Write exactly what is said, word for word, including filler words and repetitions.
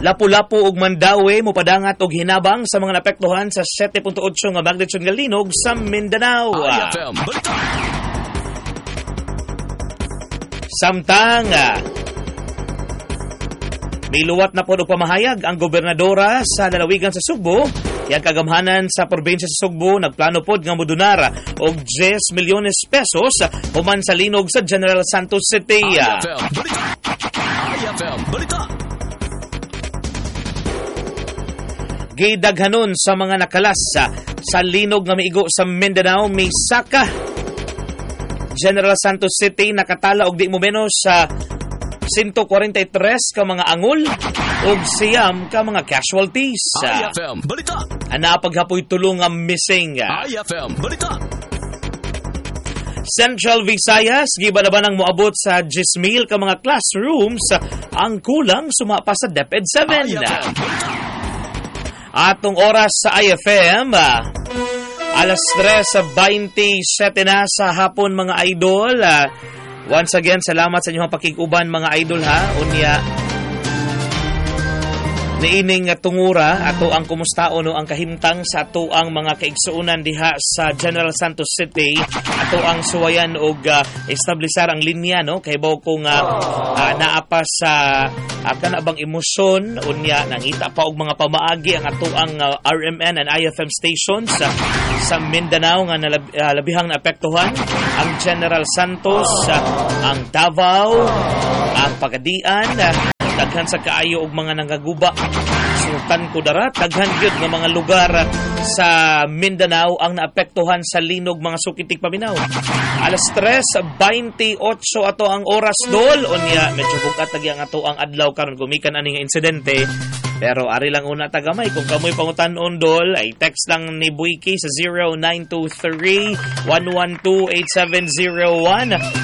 Lapu-Lapu ug Mandaue mopadangat og hinabang sa mga naapektuhan sa seven point eight nga magnitude nga linog sa Mindanao. I F M Balita. Samtang miluwat na po og pamahayag ang gobernadora sa lalawigan sa Sugbo. Yang kagamhanan sa probinsya sa Sugbo nagplano pod nga modunar og ten milyones pesos human sa linog sa General Santos City. I F M Balita. I F M Balita. Gidaghanon sa mga nakalas sa linog nga miigo sa Mindanao, Misaka, General Santos City nakatala og di mo menos sa one forty-three ka mga angol ug siyam ka mga casualties. I F M Balita. Ana paghapoy tulong nga missing. I F M Balita. Central Visayas gibanaban ang moabot sa ten mil ka mga classrooms ang kulang sumapa sa DepEd seven. I F M Balita. Atong oras sa I F M, alas tres twenty-seven na sa hapon mga idol. Uh, once again, salamat sa inyong pakikuban mga idol ha. Unya, niining tungura ato ang kumustaon no ang kahimtang sa ato ang mga kaigsuunan diha sa General Santos City, ato ang suwayan og uh, establisar ang linya no kay baw kung uh, uh, naapa sa uh, kana bang emosyon unya nangita pa og mga pamaagi ang ato ang uh, R M N and I F M stations uh, sa Mindanao nga nalab, uh, labihang naapektuhan ang General Santos, uh, ang Davao, ang Pagadian, uh, daghan sa kaayo og mga nanggaguba Sultan Kudarat, daghan gyud nga mga lugar sa Mindanao ang naapektuhan sa linog mga sukitik paminaw. Alas tres twenty-eight ato ang oras dol unya medyo bukat lagi ang ato ang adlaw karon gumikan ani nga insidente. Pero ari lang una tagamay kung kamoy pangutan-on dol ay text lang ni Buiki sa zero nine two three one one two eight seven zero one.